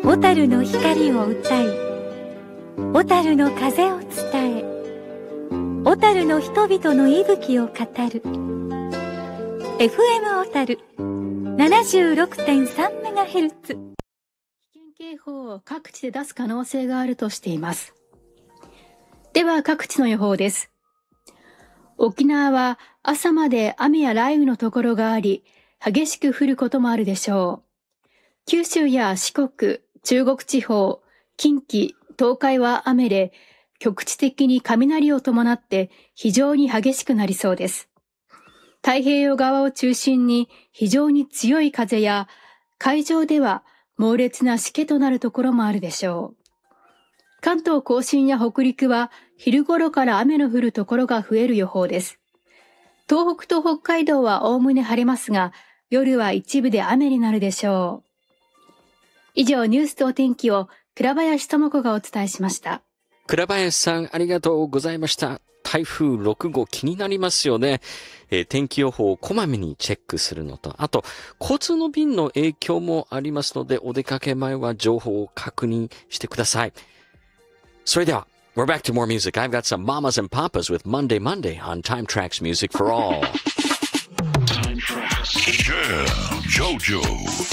小樽の光を歌い、小樽の風を伝え、小樽の人々の息吹を語る FM 小樽 76.3MHz。 危険警報を各地で出す可能性があるとしています。では各地の予報です。沖縄は朝まで雨や雷雨のところがあり、激しく降ることもあるでしょう。九州や四国、中国地方、近畿、東海は雨で、局地的に雷を伴って非常に激しくなりそうです。太平洋側を中心に非常に強い風や、海上では猛烈なしけとなるところもあるでしょう。関東甲信や北陸は昼頃から雨の降るところが増える予報です。東北と北海道はおおむね晴れますが、夜は一部で雨になるでしょう。以上、ニュースとお天気を倉林智子がお伝えしました。 倉林さん、ありがとうございました。台風6号気になりますよね。天気予報をこまめにチェックするのと、あと交通の便の影響もありますので、お出かけ前は情報を確認してください。それでは、we're back to more music. I've got some mamas and papas with Monday Monday on Time Tracks Music for All. Time Tracks. Yeah, JoJo.